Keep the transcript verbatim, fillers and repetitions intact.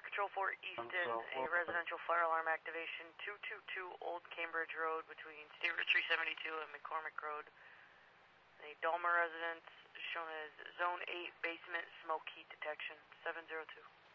Control four Easton, a residential fire alarm activation, two two two Old Cambridge Road between State Route three seventy-two and McCormick Road. A Dahmer residence shown as Zone eight basement smoke heat detection, seven zero two.